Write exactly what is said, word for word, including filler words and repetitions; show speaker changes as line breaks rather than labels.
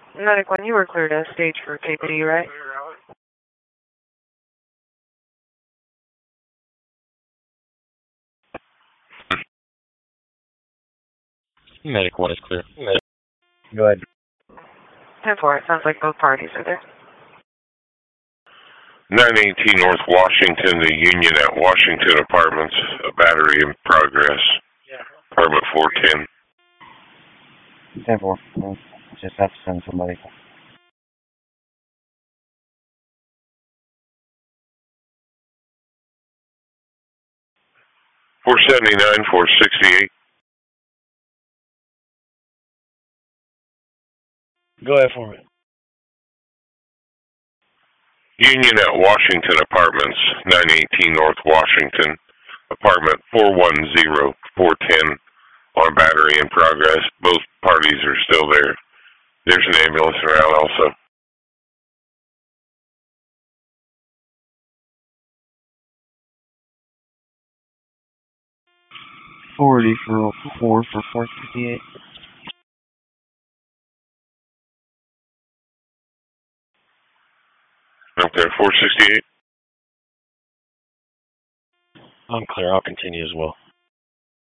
Medic one, you were cleared as stage for K P D, right?
Medic one is clear. Medic.
Go ahead.
ten four, it sounds like both parties are there.
nine eighteen North Washington, the Union at Washington Apartments, a battery in progress.
Yeah.
Apartment four ten.
ten four. Just have to send somebody.
four seventy-nine, four sixty-eight.
Go ahead for me.
Union at Washington Apartments, nine eighteen North Washington, apartment four one zero, four ten, on battery in progress. Both parties are still there. There's an ambulance around also.
forty for four for four fifty-eight.
Okay, four sixty-eight.
I'm clear. I'll continue as well.